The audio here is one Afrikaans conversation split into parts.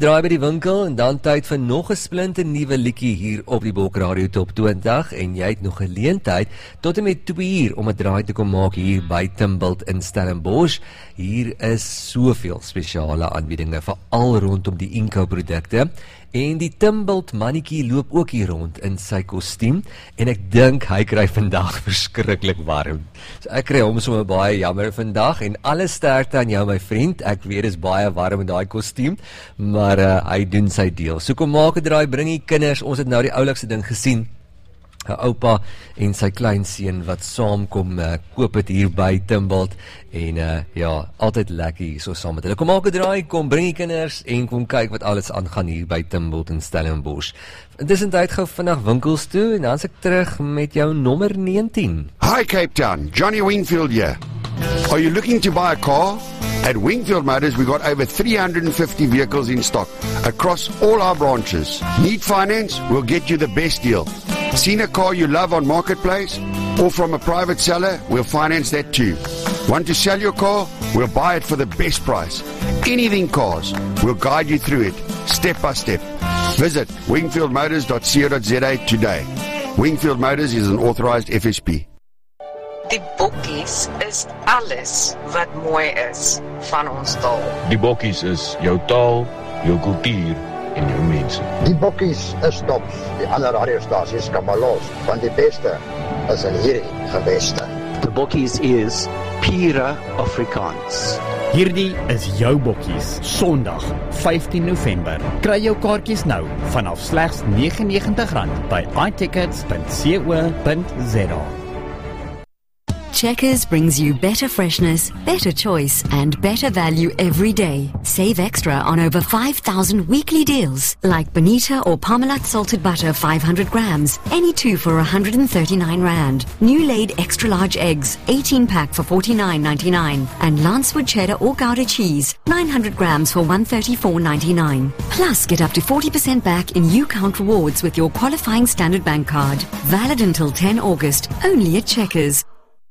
Draai by die winkel en dan tyd vir nog 'n splinte nuwe liedjie hier op die Bok Radio Top 20 en jy het nog geleentheid tot en met 2 uur om 'n draai te kom maak hier by Timbult in Stellenbosch. Hier is soveel spesiale aanbiedinge veral rondom die Inco produkte. En die Timbult mannetjie loop ook hier rond in sy kostuum en ek dink hy kry vandag verskriklik warm. So ek kry hom sommer baie jammer vandag en alle sterkte aan jou my vriend. Ek weet is baie warm in daai kostuum, maar hy doen sy deel. So kom maak 'n draai, bring die kinders. Ons het nou die oulikste ding gesien. 'n Oupa en sy kleinseun wat saamkom koop dit hier by Timbult en ja, altyd lekker hier so saam met hulle. Kom maak 'n draai, kom bring die kinders en kom kyk wat alles aangaan hier by Timbult in Stellenbosch. Intussen tyd gou vinnig winkels toe en dan is ek terug met jou nommer 19. Hi Cape Town, Johnny Wingfield here. Are you looking to buy a car? At Wingfield Motors, we got over 350 vehicles in stock across all our branches. Need finance? We'll get you the best deal. Seen a car you love on Marketplace or from a private seller? We'll finance that too. Want to sell your car? We'll buy it for the best price. Anything cars, we'll guide you through it, step by step. Visit wingfieldmotors.co.za today. Wingfield Motors is an authorized FSP. Die bokkies is alles wat mooi is van ons taal. Die bokkies is jou taal, jou kultuur en jou mense. Die bokkies is tops. Die ander radiostasies kan maar los, want die beste is in hierdie geweste. The bokkies is pure Afrikaans. Hierdie is jou bokkies, Sondag, 15 November. Kry jou kaartjies nou vanaf slegs R99 by itickets.co.za. Checkers brings you better freshness, better choice, and better value every day. Save extra on over 5,000 weekly deals, like Bonita or Parmalat salted butter 500 grams, any 2 for R139. New laid extra large eggs, 18-pack for $49.99, and Lancewood cheddar or Gouda cheese, 900 grams for $134.99. Plus, get up to 40% back in U-Count rewards with your qualifying Standard Bank card. Valid until 10 August, only at Checkers.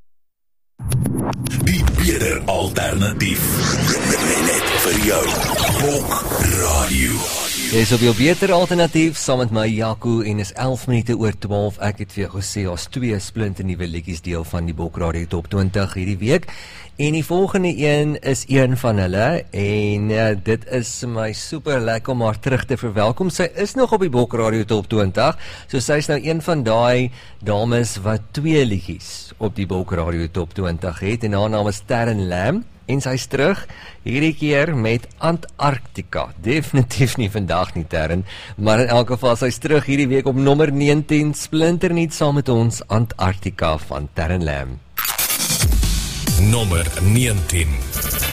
Die beter alternatief net vir jou. Bok Radio. Jy is op jou beter alternatief saam met my Jaco en is 11 minute oor 12. Ek het vir jou gesê ons 2 splinte nuwe liedjies deel van die Bok Radio Top 20 hierdie week. En die volgende een is een van hulle en dit is my super lekker om haar terug te verwelkom. Sy is nog op die Bok Radio Top 20. So sy is nou een van daai dames wat 2 liedjies op die Bok Radio Top 20 het en haar naam is Terren Lam. En sy is terug, hierdie keer met Antarktika. Definitief nie vandag nie, Terren, maar in elk geval, sy is terug hierdie week op nommer 19, splinternuut saam met ons, Antarktika van Terren Lam. Nommer 19.